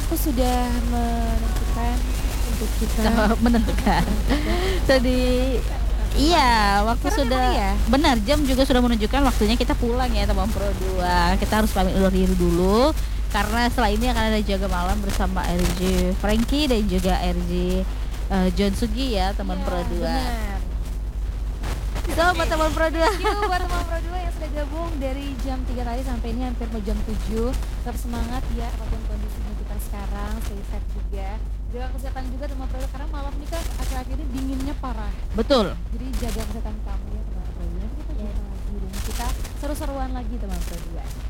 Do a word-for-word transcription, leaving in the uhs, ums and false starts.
Waktu sudah menentukan untuk kita Menentukan. Tadi iya, waktu Sekarang sudah emang iya? benar, jam juga sudah menunjukkan waktunya kita pulang ya teman Pro dua. Kita harus pamit undur diri dulu, karena setelah ini akan ada Jaga Malam bersama R J Franky dan juga R J, eee, John Sugi ya teman Iya, Pro dua. benar. So, buat teman Pro dua. Thank you buat teman Pro dua yang sudah gabung dari jam tiga tadi sampai ini hampir mau jam tujuh. Tetap semangat ya apapun kondisinya kita sekarang, stay safe juga. Jaga kesehatan juga teman Pro dua karena malam ini kan akhir-akhir ini dinginnya parah. Betul. Jadi jaga kesehatan kamu ya teman Pro dua. Nanti kita jumpa lagi dan kita seru-seruan lagi teman Pro dua.